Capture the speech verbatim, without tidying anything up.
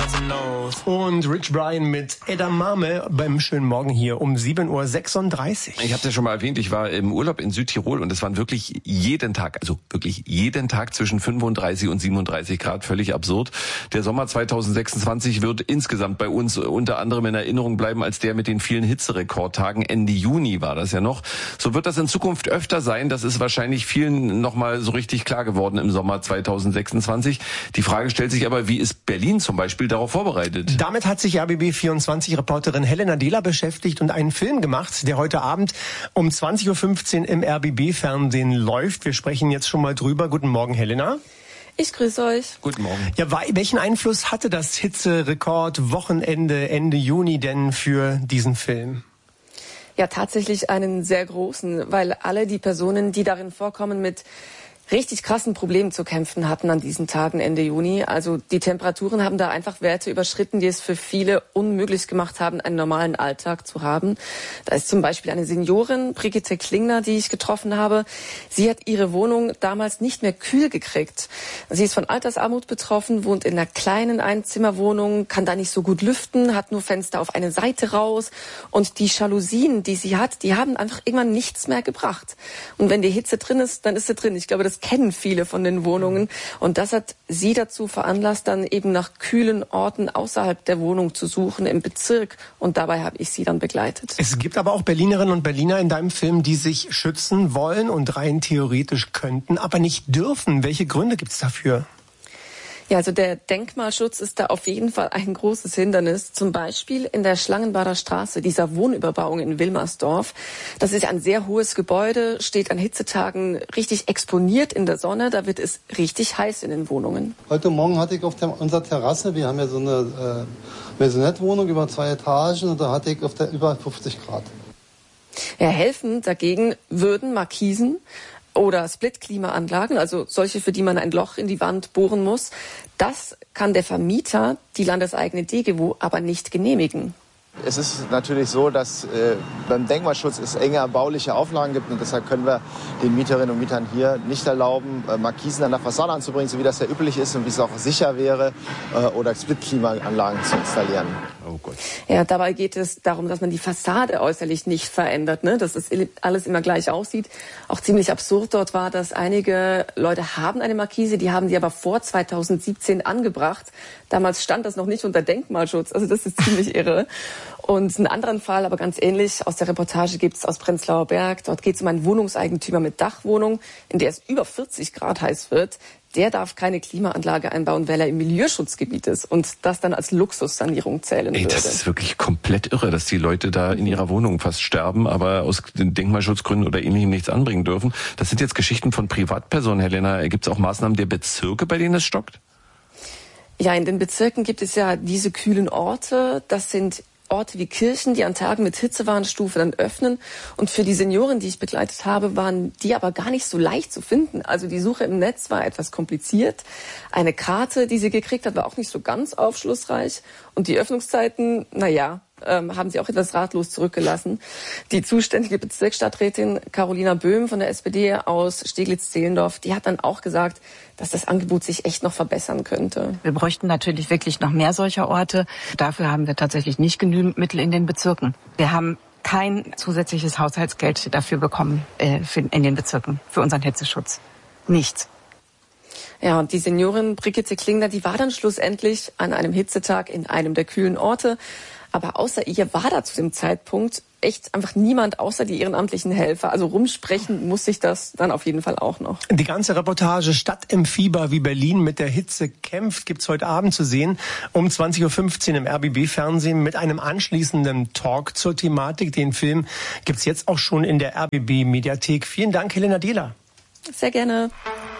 Und Rich Brian mit Edamame beim schönen Morgen hier um sieben Uhr sechsunddreißig. Ich habe es ja schon mal erwähnt, ich war im Urlaub in Südtirol und es waren wirklich jeden Tag, also wirklich jeden Tag zwischen fünfunddreißig und siebenunddreißig Grad, völlig absurd. Der Sommer zweitausendsechsundzwanzig wird insgesamt bei uns unter anderem in Erinnerung bleiben als der mit den vielen Hitzerekordtagen. Ende Juni war das ja noch. So wird das in Zukunft öfter sein. Das ist wahrscheinlich vielen nochmal so richtig klar geworden im Sommer zweitausendsechsundzwanzig. Die Frage stellt sich aber, wie ist Berlin zum Beispiel darauf vorbereitet? Damit hat sich R B B vierundzwanzig-Reporterin Helena Dehler beschäftigt und einen Film gemacht, der heute Abend um zwanzig Uhr fünfzehn im R B B-Fernsehen läuft. Wir sprechen jetzt schon mal drüber. Guten Morgen, Helena. Ich grüße euch. Guten Morgen. Ja, welchen Einfluss hatte das Hitzerekord-Wochenende Ende Juni denn für diesen Film? Ja, tatsächlich einen sehr großen, weil alle die Personen, die darin vorkommen, mit richtig krassen Problemen zu kämpfen hatten an diesen Tagen Ende Juni. Also die Temperaturen haben da einfach Werte überschritten, die es für viele unmöglich gemacht haben, einen normalen Alltag zu haben. Da ist zum Beispiel eine Seniorin, Brigitte Klingner, die ich getroffen habe. Sie hat ihre Wohnung damals nicht mehr kühl gekriegt. Sie ist von Altersarmut betroffen, wohnt in einer kleinen Einzimmerwohnung, kann da nicht so gut lüften, hat nur Fenster auf eine Seite raus. Und die Jalousien, die sie hat, die haben einfach irgendwann nichts mehr gebracht. Und wenn die Hitze drin ist, dann ist sie drin. Ich glaube, das kennen viele von den Wohnungen. Und das hat sie dazu veranlasst, dann eben nach kühlen Orten außerhalb der Wohnung zu suchen, im Bezirk. Und dabei habe ich sie dann begleitet. Es gibt aber auch Berlinerinnen und Berliner in deinem Film, die sich schützen wollen und rein theoretisch könnten, aber nicht dürfen. Welche Gründe gibt es dafür? Ja, also der Denkmalschutz ist da auf jeden Fall ein großes Hindernis. Zum Beispiel in der Schlangenbader Straße, dieser Wohnüberbauung in Wilmersdorf. Das ist ein sehr hohes Gebäude, steht an Hitzetagen richtig exponiert in der Sonne. Da wird es richtig heiß in den Wohnungen. Heute Morgen hatte ich auf der, unserer Terrasse, wir haben ja so eine äh, Maisonette-Wohnung über zwei Etagen, und da hatte ich auf der über fünfzig Grad. Ja, helfen dagegen würden Markisen oder Split-Klimaanlagen, also solche, für die man ein Loch in die Wand bohren muss. Das kann der Vermieter, die landeseigene D G W, aber nicht genehmigen. Es ist natürlich so, dass äh, beim Denkmalschutz es enger bauliche Auflagen gibt, und deshalb können wir den Mieterinnen und Mietern hier nicht erlauben, äh, Markisen an der Fassade anzubringen, so wie das ja üblich ist und wie es auch sicher wäre, äh, oder Split-Klimaanlagen zu installieren. Oh Gott. Ja, dabei geht es darum, dass man die Fassade äußerlich nicht verändert, ne? Dass das alles immer gleich aussieht. Auch ziemlich absurd dort war, dass einige Leute haben eine Markise, die haben die aber vor zweitausendsiebzehn angebracht. Damals stand das noch nicht unter Denkmalschutz, also das ist ziemlich irre. Und einen anderen Fall, aber ganz ähnlich, aus der Reportage gibt es aus Prenzlauer Berg. Dort geht es um einen Wohnungseigentümer mit Dachwohnung, in der es über vierzig Grad heiß wird. Der darf keine Klimaanlage einbauen, weil er im Milieuschutzgebiet ist und das dann als Luxussanierung zählen Ey, würde. das ist wirklich komplett irre, dass die Leute da in ihrer Wohnung fast sterben, aber aus Denkmalschutzgründen oder Ähnlichem nichts anbringen dürfen. Das sind jetzt Geschichten von Privatpersonen, Helena. Gibt es auch Maßnahmen der Bezirke, bei denen es stockt? Ja, in den Bezirken gibt es ja diese kühlen Orte. Das sind Orte wie Kirchen, die an Tagen mit Hitzewarnstufe dann öffnen. Und für die Senioren, die ich begleitet habe, waren die aber gar nicht so leicht zu finden. Also die Suche im Netz war etwas kompliziert. Eine Karte, die sie gekriegt hat, war auch nicht so ganz aufschlussreich. Und die Öffnungszeiten, na ja, ähm, haben sie auch etwas ratlos zurückgelassen. Die zuständige Bezirksstadträtin Carolina Böhm von der S P D aus Steglitz-Zehlendorf, die hat dann auch gesagt, dass das Angebot sich echt noch verbessern könnte. Wir bräuchten natürlich wirklich noch mehr solcher Orte. Dafür haben wir tatsächlich nicht genügend Mittel in den Bezirken. Wir haben kein zusätzliches Haushaltsgeld dafür bekommen äh, für, in den Bezirken für unseren Hitzeschutz. Nichts. Ja, und die Seniorin Brigitte Klingner, die war dann schlussendlich an einem Hitzetag in einem der kühlen Orte. Aber außer ihr war da zu dem Zeitpunkt echt einfach niemand außer die ehrenamtlichen Helfer. Also rumsprechen muss sich das dann auf jeden Fall auch noch. Die ganze Reportage Stadt im Fieber, wie Berlin mit der Hitze kämpft, gibt's heute Abend zu sehen. Um zwanzig Uhr fünfzehn im R B B-Fernsehen mit einem anschließenden Talk zur Thematik. Den Film gibt's jetzt auch schon in der R B B-Mediathek. Vielen Dank, Helena Dehler. Sehr gerne.